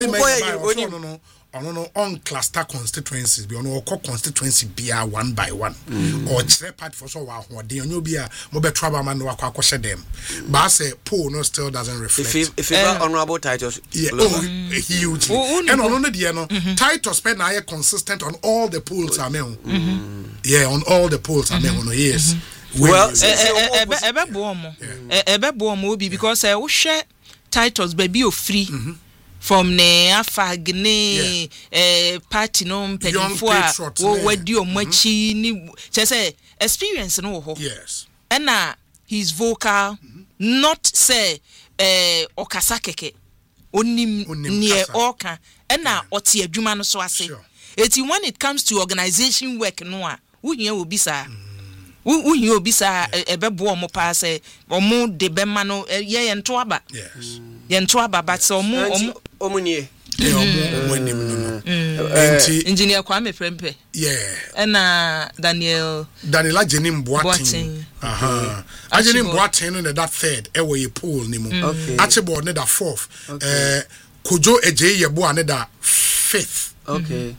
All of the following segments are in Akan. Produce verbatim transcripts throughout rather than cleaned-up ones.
no no ono no on cluster constituencies bi ono okọ constituency bia one by one or chere party for so wa hoden onyo bia mo be trouble man no akọ akọ dem but say poll no still doesn't reflect if if uh, honorable titles yeah, oh, huge and ono no de no titles spend na consistent on all the polls are me yeah on all the polls are me no yes well ebe bo mo ebe bo mo bi because uh, wo hwe titles baby o free from ne afagne eh party no mpedifo a wo wadi o machi ni say experience no ho yes and na he's vocal mm-hmm. not say eh okasa keke onim ne oka and na ote adwuma no so ase eti when it comes to organization work no a wo hia obi sa wo hia obi sa ebebo mo pa say omo de bema no ye ye nto aba yes ye nto aba but so omo omo omunie eh omo wenim no enti engineer Kwame Prempe yeah and Daniel Daniel Ajenim Boatin aha Ajenim Boatin no that third e we poll ni mu Archibald ne that fourth eh Kojo Eje Yebo ne that fifth okay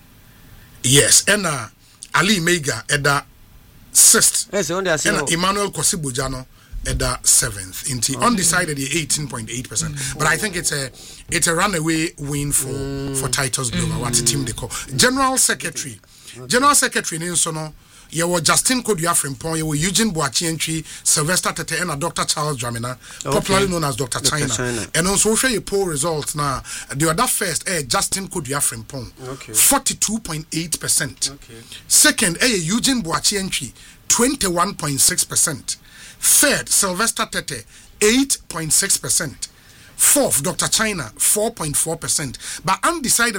yes and Ali Mega e that sixth yes on there and Emmanuel Kosiboja no at the seventh into okay. Undecided eighteen point eight percent but I think it's a it's a runaway win for mm. for Titus Global mm. what the team they call General Secretary okay. General Secretary in Sono you were Justin Kodua Frimpong you were Eugene Boachientry Sylvester Tete and Doctor Charles Dramina okay. popularly known as Doctor China. China and also show you poll results now the other first eh Justin Kodua Frimpong okay. forty-two point eight percent okay. second eh Eugene Boachientry twenty-one point six percent third, Sylvester Tete, eight point six percent. Fourth, Doctor China, four point four percent. But undecided,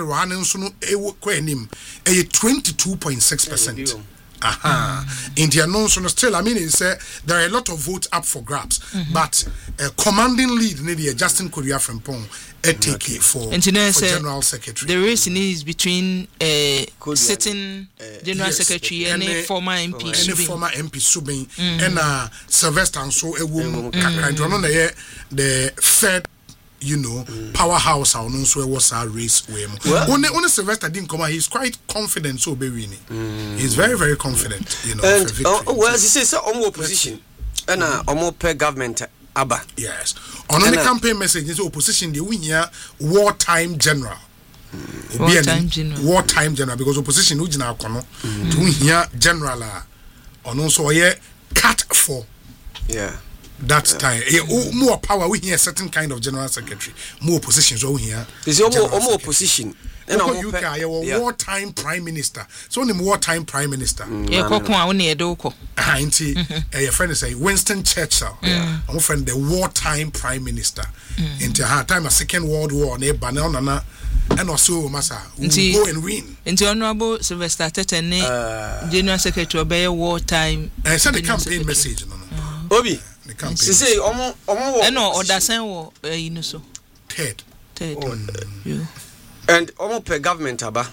twenty-two point six percent. Aha. Mm-hmm. In the announcement, still, I mean, it's, uh, there are a lot of votes up for grabs. Mm-hmm. But uh, commanding lead, maybe Justin Kodua Frimpong, a take okay. for, for General Secretary. The race is between uh, sitting uh, General yes, Secretary and, and a former M P. And a former M P Subin mm-hmm. and uh, Sylvester and so a woman. Mm-hmm. The third. You know, mm. powerhouse. I don't know what's our race. Only, only Sylvester didn't come out. He's quite confident. So, baby, mm. he's very, very confident. You know, and uh, well, he says, so on opposition, and uh, on per government, Abba. Yes, on the uh, campaign message, is opposition. They win here wartime general. Mm. Wartime general. Wartime general because opposition who now come to win here general. On also here cut for. Yeah. That yeah. time, yeah, more power. We hear a certain kind of general secretary, more positions. We hear there's more, more position. And U K, you yeah. wartime prime minister. So only wartime prime minister. Yeah, Koko only a doko. Ah, inti. Your friend say Winston Churchill. Yeah, our friend the wartime prime minister. Into her time a Second World War, ne banana na, and also massa go and win. Into Honorable Sylvester Tete, ne general secretary obey wartime. I send the campaign message. No, no. Obi. She say omo omo wo no odasen wo eh no so third third yeah and omo per government aba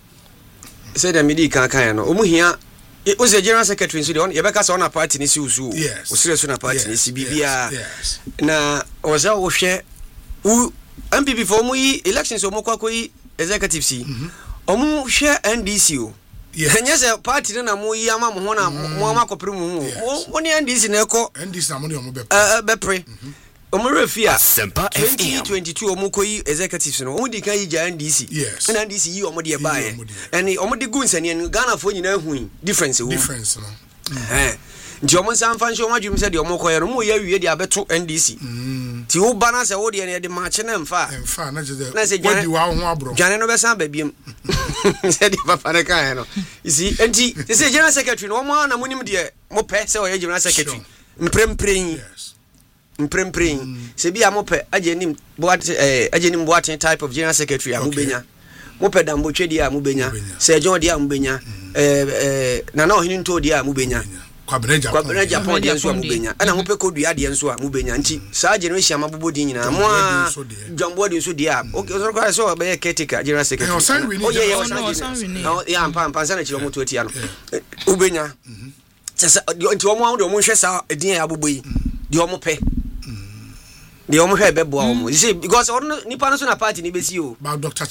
say the media kan kan no omo hia o say general secretary so the on ye beka say on party ni si usu o serious na party ni si bibia na o say wo hwe u M P P for omo yi elections omo kwako yi executive si omo hwe N D C o yes yes party na mo yi ama mo ho na mo ama kopre mu mo ni N D C na eko N D C na mo ni omo be eh be pre omo refia twenty twenty-two omo koyi executives no omo di kan yi ja N D C yes na N D C yi omo de ba ye and omo de gun sani Ghana fo nyina hu difference wo difference no eh nti omo san fan show madwum se de omo koye no mo ya wie de abeto N D C ti wo bana se wo de ne de match na mfa mfa na je de wodi wa ho abro jane no be san ba biem se de papa ne kan no you see enti they say general secretary no mo na munim de mo pe se o ye general secretary mprempren yes mprempren se bia mo pe ajenim boat eh ajenim boat type of general secretary amu benya mo pe dambo twedi amu benya se John de amu benya eh eh na na ohini nto de amu benya kwabena Japan kwabena Japan de nso amu benya ana mo pe kodua de nso amu benya nti sa generation amabobodi nyina mo a jambo de nso de a okay so kwa so be caretaker general secretary oh yeah yeah yeah ampa ampa sana chi mo to tia no ubenya sasa nti omo awu de omo hwe sa edin ya aboboyi de omo pe the omo hwe beboa omo you see because on nipa no so na party ni besi o about Doctor